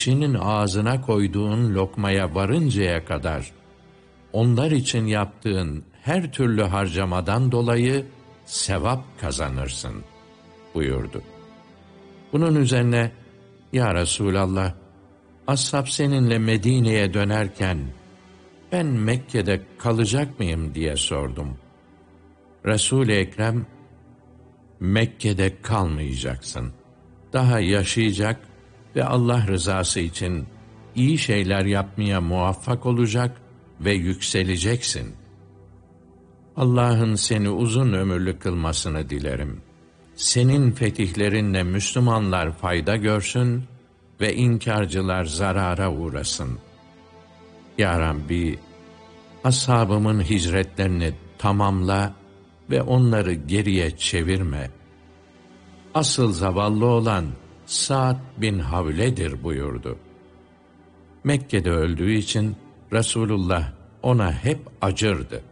kişinin ağzına koyduğun lokmaya varıncaya kadar onlar için yaptığın her türlü harcamadan dolayı sevap kazanırsın buyurdu. Bunun üzerine, ya Resulallah, ashab seninle Medine'ye dönerken ben Mekke'de kalacak mıyım diye sordum. Resul-i Ekrem, Mekke'de kalmayacaksın. Daha yaşayacak ve Allah rızası için iyi şeyler yapmaya muvaffak olacak ve yükseleceksin. Allah'ın seni uzun ömürlü kılmasını dilerim. Senin fetihlerinle Müslümanlar fayda görsün ve inkarcılar zarara uğrasın. Ya Rabbi, ashabımın hicretlerini tamamla ve onları geriye çevirme. Asıl zavallı olan Sa'd bin Havle'dir buyurdu. Mekke'de öldüğü için Resulullah ona hep acırdı.